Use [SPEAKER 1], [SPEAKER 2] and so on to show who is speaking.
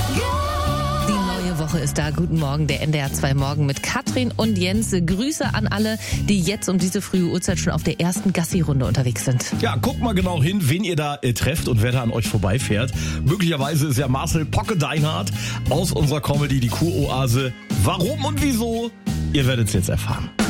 [SPEAKER 1] Die neue Woche ist da. Guten Morgen, der NDR 2 Morgen mit Katrin und Jens. Grüße an alle, die jetzt um diese frühe Uhrzeit schon auf der ersten Gassi-Runde unterwegs sind.
[SPEAKER 2] Ja, guckt mal genau hin, wen ihr da trefft und wer da an euch vorbeifährt. Möglicherweise ist ja Marcel Pocke-Deinhardt aus unserer Comedy, die Kuroase. Warum und wieso? Ihr werdet es jetzt erfahren.